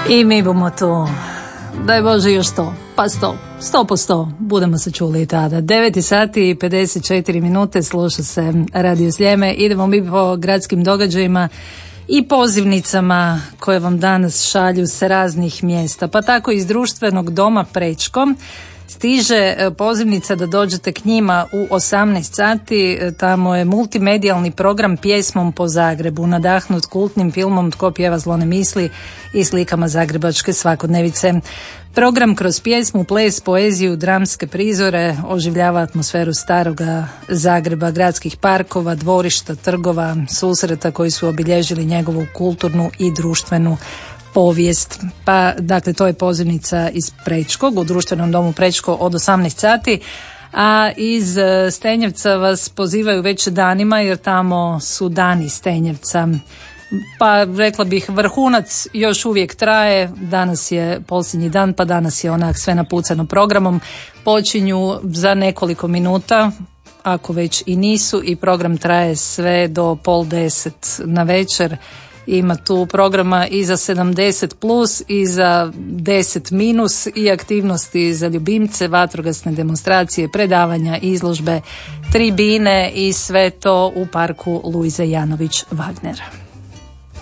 I mi bomo tu, daj Bože još 100, pa 100%, budemo se čuli i tada. 9 sati i 54 minute, sluša se Radio Sljeme. Idemo mi po gradskim događajima i pozivnicama koje vam danas šalju s raznih mjesta. Pa tako iz društvenog doma Prečko stiže pozivnica da dođete k njima u 18 sati. Tamo je multimedijalni program Pjesmom po Zagrebu, nadahnut kultnim filmom Tko pjeva zlo ne misli i slikama zagrebačke svakodnevice. Program kroz pjesmu, ples, poeziju, dramske prizore oživljava atmosferu staroga Zagreba, gradskih parkova, dvorišta, trgova, susreta koji su obilježili njegovu kulturnu i društvenu povijest. Pa, dakle, to je pozivnica iz Prečkog, u društvenom domu Prečko od 18 sati, a iz Stenjevca vas pozivaju već danima jer tamo su dani Stenjevca. Pa rekla bih, vrhunac još uvijek traje, danas je posljednji dan, pa danas je onak sve napucano programom. Počinju za nekoliko minuta, ako već i nisu, i program traje sve do 9:30 na večer. Ima tu programa i za 70 plus i za 10 minus i aktivnosti za ljubimce, vatrogasne demonstracije, predavanja, izložbe, tribine i sve to u parku Luize Janović Wagner.